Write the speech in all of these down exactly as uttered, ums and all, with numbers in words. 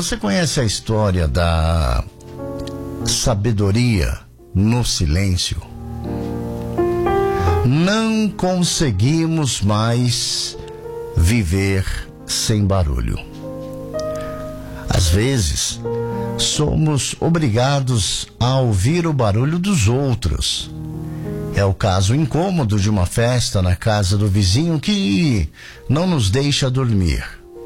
Você conhece a história da sabedoria no silêncio? Não conseguimos mais viver sem barulho. Às vezes, somos obrigados a ouvir o barulho dos outros. É o caso incômodo de uma festa na casa do vizinho que não nos deixa dormir.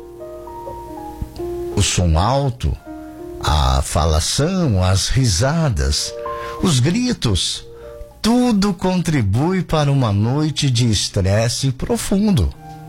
O som alto, a falação, as risadas, os gritos, tudo contribui para uma noite de estresse profundo.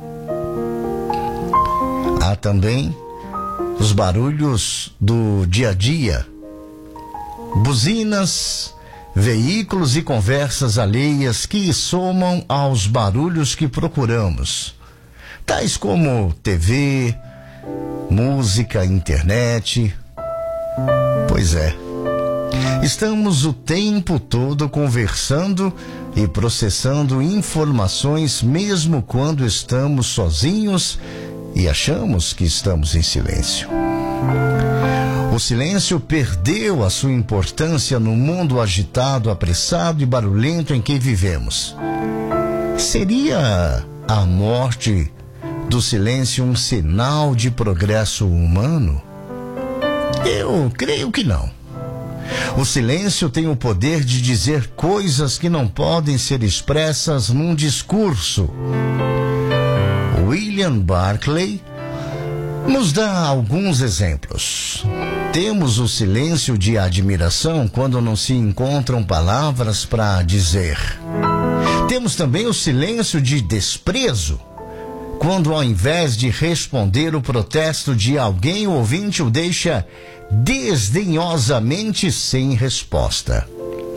Há também os barulhos do dia a dia, buzinas, veículos e conversas alheias que somam aos barulhos que procuramos, tais como T V, música, internet. Pois é, estamos o tempo todo conversando e processando informações, mesmo quando estamos sozinhos e achamos que estamos em silêncio. O silêncio perdeu a sua importância no mundo agitado, apressado e barulhento em que vivemos. Seria a morte do silêncio um sinal de progresso humano? Eu creio que não. O silêncio tem o poder de dizer coisas que não podem ser expressas num discurso. William Barclay nos dá alguns exemplos. Temos o silêncio de admiração quando não se encontram palavras para dizer. Temos também o silêncio de desprezo, quando ao invés de responder o protesto de alguém, o ouvinte o deixa desdenhosamente sem resposta.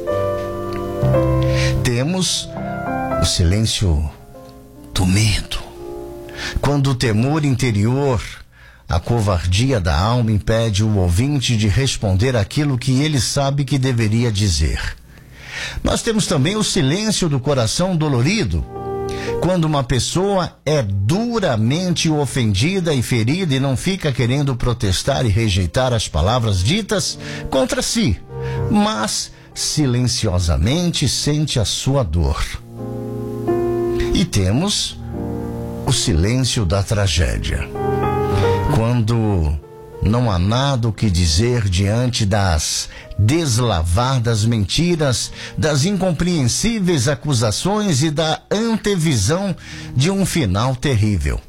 Temos o silêncio do medo, quando o temor interior, a covardia da alma impede o ouvinte de responder aquilo que ele sabe que deveria dizer. Nós temos também o silêncio do coração dolorido, quando uma pessoa é duramente ofendida e ferida e não fica querendo protestar e rejeitar as palavras ditas contra si, mas silenciosamente sente a sua dor. E temos o silêncio da tragédia, quando não há nada o que dizer diante das deslavadas mentiras, das incompreensíveis acusações e da antevisão de um final terrível.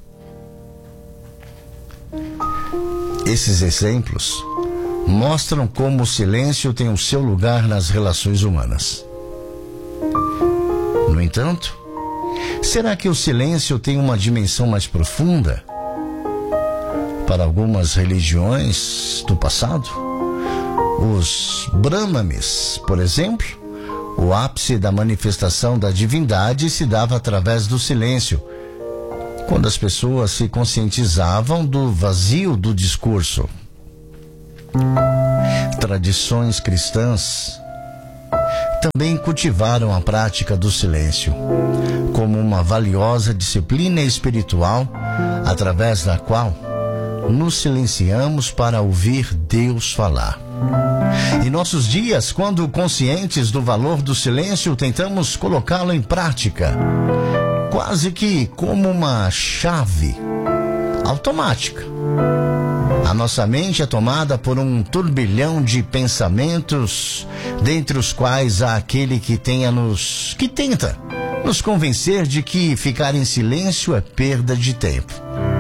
Esses exemplos mostram como o silêncio tem o seu lugar nas relações humanas. No entanto, será que o silêncio tem uma dimensão mais profunda? Para algumas religiões do passado, os Brahmanes, por exemplo, o ápice da manifestação da divindade se dava através do silêncio, quando as pessoas se conscientizavam do vazio do discurso. Tradições cristãs também cultivaram a prática do silêncio como uma valiosa disciplina espiritual, através da qual nos silenciamos para ouvir Deus falar. Em nossos dias, quando conscientes do valor do silêncio, tentamos colocá-lo em prática, quase que como uma chave automática. A nossa mente é tomada por um turbilhão de pensamentos, dentre os quais há aquele que, tenha nos, que tenta nos convencer de que ficar em silêncio é perda de tempo.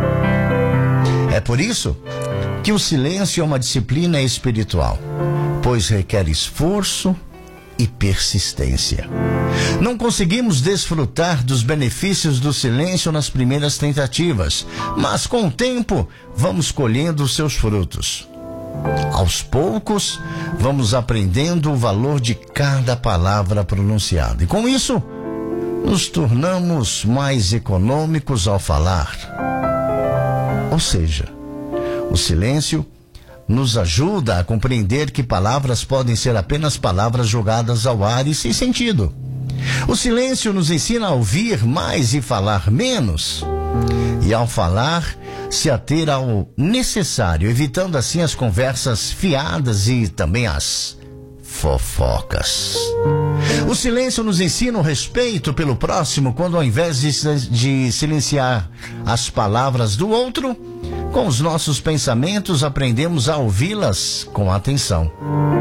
É por isso que o silêncio é uma disciplina espiritual, pois requer esforço e persistência. Não conseguimos desfrutar dos benefícios do silêncio nas primeiras tentativas, mas com o tempo vamos colhendo os seus frutos. Aos poucos, vamos aprendendo o valor de cada palavra pronunciada. E com isso, nos tornamos mais econômicos ao falar. Ou seja, o silêncio nos ajuda a compreender que palavras podem ser apenas palavras jogadas ao ar e sem sentido. O silêncio nos ensina a ouvir mais e falar menos. E ao falar, se ater ao necessário, evitando assim as conversas fiadas e também as fofocas. O silêncio nos ensina o respeito pelo próximo, quando ao invés de, de silenciar as palavras do outro, com os nossos pensamentos aprendemos a ouvi-las com atenção.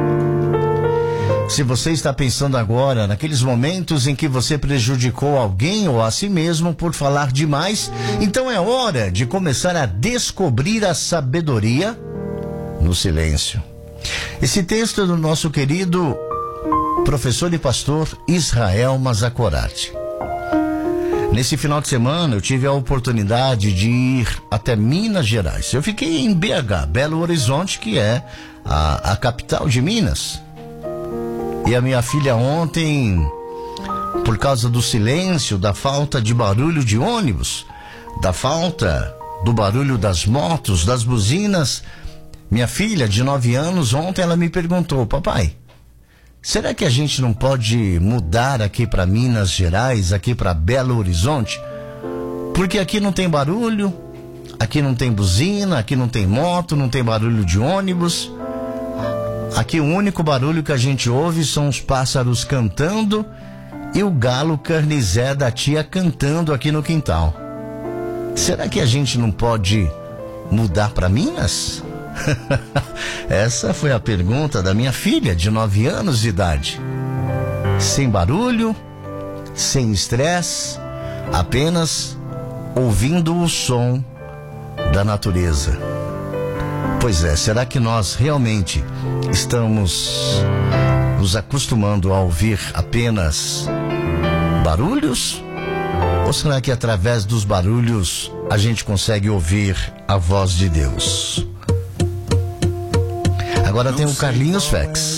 Se você está pensando agora naqueles momentos em que você prejudicou alguém ou a si mesmo por falar demais, então é hora de começar a descobrir a sabedoria no silêncio. Esse texto é do nosso querido professor e pastor Israel Mazakorati. Nesse final de semana eu tive a oportunidade de ir até Minas Gerais. Eu fiquei em B H, Belo Horizonte, que é a, a capital de Minas. E a minha filha ontem, por causa do silêncio, da falta de barulho de ônibus, da falta do barulho das motos, das buzinas, minha filha de nove anos, ontem ela me perguntou: papai, será que a gente não pode mudar aqui para Minas Gerais, aqui para Belo Horizonte? Porque aqui não tem barulho, aqui não tem buzina, aqui não tem moto, não tem barulho de ônibus. Aqui o único barulho que a gente ouve são os pássaros cantando e o galo carnizé da tia cantando aqui no quintal. Será que a gente não pode mudar para Minas? Essa foi a pergunta da minha filha de nove anos de idade. Sem barulho, sem estresse, apenas ouvindo o som da natureza. Pois é, será que nós realmente estamos nos acostumando a ouvir apenas barulhos? Ou será que através dos barulhos a gente consegue ouvir a voz de Deus? Agora tem o Carlinhos Fex.